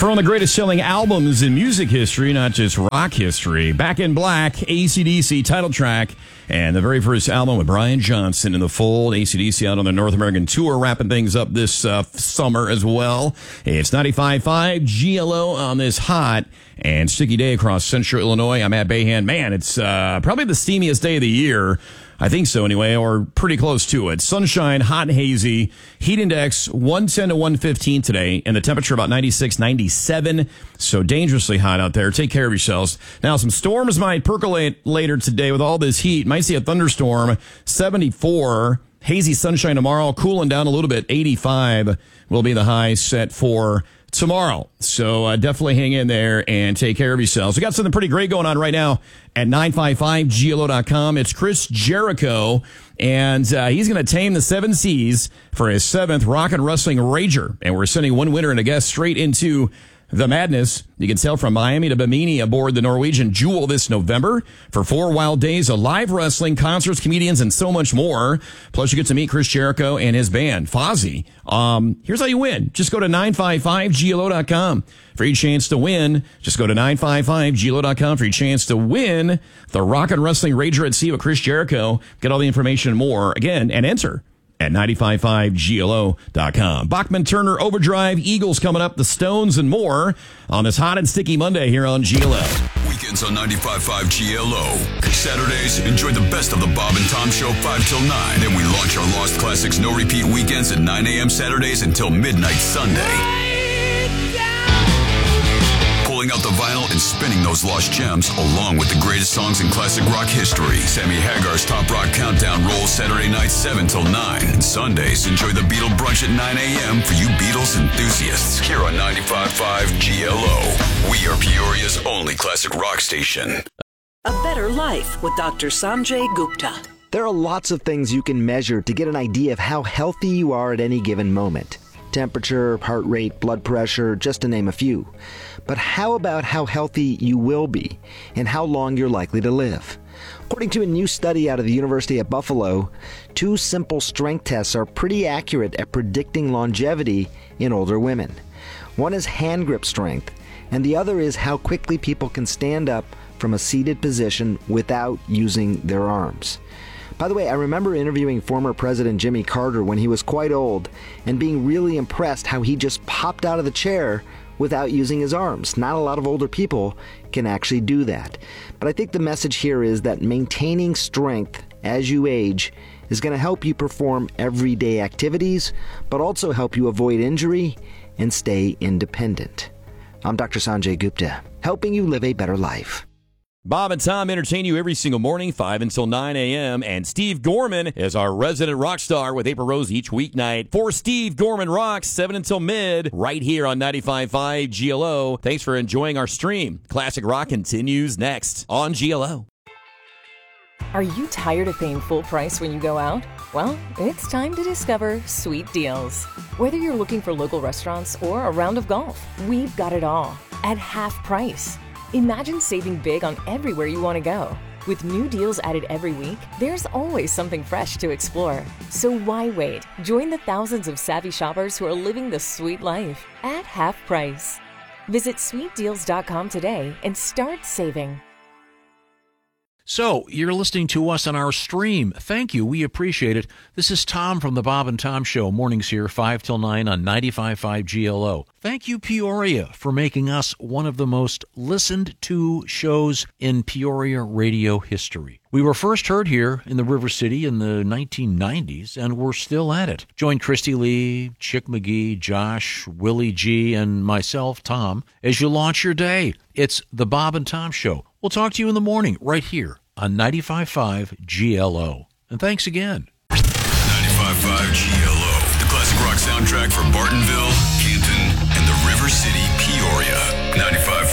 For one of the greatest selling albums in music history, not just rock history, Back in Black, AC/DC title track, and the very first album with Brian Johnson in the fold. AC/DC out on the North American tour, wrapping things up this summer as well. It's 95.5 GLO on this hot and sticky day across central Illinois. I'm Matt Bahan. Man, it's probably the steamiest day of the year. I think so anyway, or pretty close to it. Sunshine, hot and hazy. Heat index 110 to 115 today, and the temperature about 96, 97. So dangerously hot out there. Take care of yourselves. Now, some storms might percolate later today with all this heat. Might see a thunderstorm, 74. Hazy sunshine tomorrow, cooling down a little bit. 85 will be the high set for tomorrow. So definitely hang in there and take care of yourselves. We got something pretty great going on right now at 955GLO.com. It's Chris Jericho, and he's going to tame the 7 seas for his 7th Rock and Wrestling Rager. And we're sending one winner and a guest straight into the madness. You can sail from Miami to Bimini aboard the Norwegian Jewel this November for 4 wild days of live wrestling, concerts, comedians, and so much more. Plus, you get to meet Chris Jericho and his band, Fozzy. Here's how you win. Just go to 955GLO.com for your chance to win. Just go to 955GLO.com for your chance to win the Rock and Wrestling Rager at Sea with Chris Jericho. Get all the information and more, again, and enter at 955GLO.com. Bachman Turner Overdrive, Eagles coming up, the Stones, and more on this hot and sticky Monday here on GLO. Weekends on 95.5 GLO. Saturdays, enjoy the best of the Bob and Tom Show 5 till 9. Then we launch our Lost Classics No Repeat weekends at 9 a.m. Saturdays until midnight Sunday. Pulling out the vinyl and spinning those lost gems along with the greatest songs in classic rock history. Sammy Hagar's Top Rock Countdown rolls Saturday nights 7 till 9. And Sundays, enjoy the Beatle Brunch at 9 a.m. for you Beatles enthusiasts. Here on 95.5 GLO. We are Peoria's only classic rock station. A Better Life with Dr. Sanjay Gupta. There are lots of things you can measure to get an idea of how healthy you are at any given moment. Temperature, heart rate, blood pressure, just to name a few. But how about how healthy you will be and how long you're likely to live? According to a new study out of the University of Buffalo, 2 simple strength tests are pretty accurate at predicting longevity in older women. One is hand grip strength, and the other is how quickly people can stand up from a seated position without using their arms. By the way, I remember interviewing former President Jimmy Carter when he was quite old and being really impressed how he just popped out of the chair without using his arms. Not a lot of older people can actually do that. But I think the message here is that maintaining strength as you age is going to help you perform everyday activities, but also help you avoid injury and stay independent. I'm Dr. Sanjay Gupta, helping you live a better life. Bob and Tom entertain you every single morning, 5 until 9 a.m. And Steve Gorman is our resident rock star with April Rose each weeknight. For Steve Gorman Rocks, 7 until mid, right here on 95.5 GLO. Thanks for enjoying our stream. Classic Rock continues next on GLO. Are you tired of paying full price when you go out? Well, it's time to discover Sweet Deals. Whether you're looking for local restaurants or a round of golf, we've got it all at half price. Imagine saving big on everywhere you want to go. With new deals added every week, there's always something fresh to explore. So why wait? Join the thousands of savvy shoppers who are living the sweet life at half price. Visit sweetdeals.com today and start saving. So, you're listening to us on our stream. Thank you. We appreciate it. This is Tom from the Bob and Tom Show. Mornings here, 5 till 9 on 95.5 GLO. Thank you, Peoria, for making us one of the most listened to shows in Peoria radio history. We were first heard here in the River City in the 1990s, and we're still at it. Join Christy Lee, Chick McGee, Josh, Willie G., and myself, Tom, as you launch your day. It's the Bob and Tom Show. We'll talk to you in the morning right here on 95.5 GLO. And thanks again. 95.5 GLO, the classic rock soundtrack for Bartonville, Canton, and the River City, Peoria. 95.5